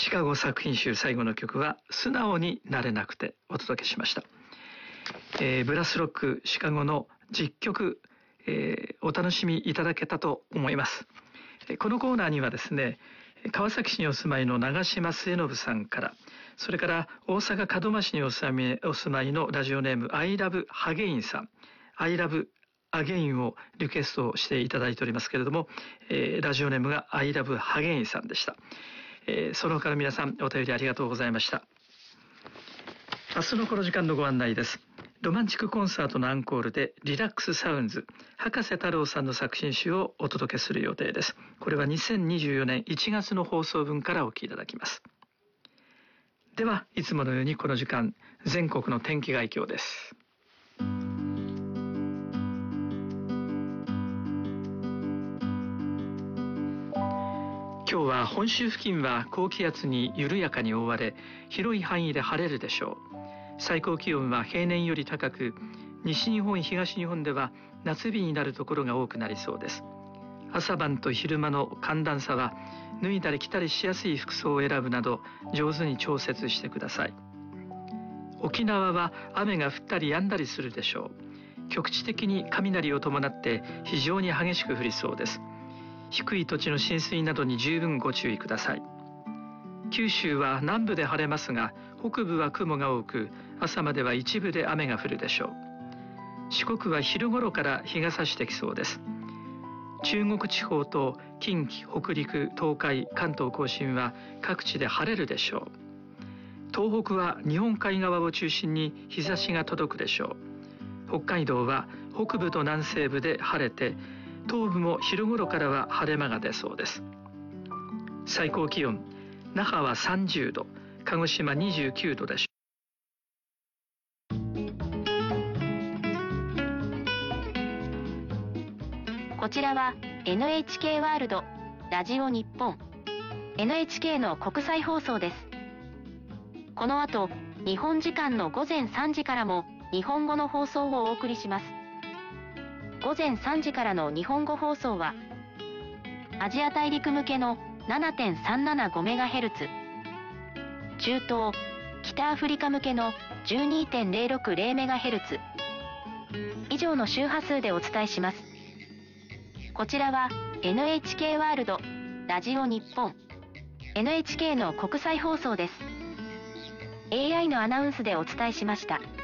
シカゴ作品集最後の曲は素直になれなくてお届けしました。ブラスロックシカゴの10曲、お楽しみいただけたと思います。このコーナーにはですね、川崎市にお住まいの長嶋末信さんから、それから大阪門真市にお住まいのラジオネーム I love ハゲインさん、 I love アゲインをリクエストしていただいておりますけれども、ラジオネームが I love ハゲインさんでした。その他の皆さん、お便りありがとうございました。明日のこの時間のご案内です。ロマンチックコンサートのアンコールでリラックスサウンズ、葉加瀬太郎さんの作品集をお届けする予定です。これは2024年1月の放送分からお聞きいただきます。では、いつものようにこの時間、全国の天気概況です。今日は本州付近は高気圧に緩やかに覆われ、広い範囲で晴れるでしょう。最高気温は平年より高く、西日本東日本では夏日になるところが多くなりそうです。朝晩と昼間の寒暖差は脱いだり着たりしやすい服装を選ぶなど上手に調節してください。沖縄は雨が降ったり止んだりするでしょう。局地的に雷を伴って非常に激しく降りそうです。低い土地の浸水などに十分ご注意ください。九州は南部で晴れますが、北部は雲が多く、朝までは一部で雨が降るでしょう。四国は昼頃から日が差してきそうです。中国地方と近畿、北陸、東海、関東甲信は各地で晴れるでしょう。東北は日本海側を中心に日差しが届くでしょう。北海道は北部と南西部で晴れて、東部も昼頃からは晴れ間が出そうです。最高気温、那覇は30度、鹿児島29度でしょう。こちらは NHK ワールドラジオ日本 NHK の国際放送です。この後、日本時間の午前3時からも日本語の放送をお送りします。午前3時からの日本語放送は、アジア大陸向けの 7.375MHz、中東、北アフリカ向けの 12.060MHz、以上の周波数でお伝えします。こちらは NHK ワールド、ラジオ日本、NHK の国際放送です。AI のアナウンスでお伝えしました。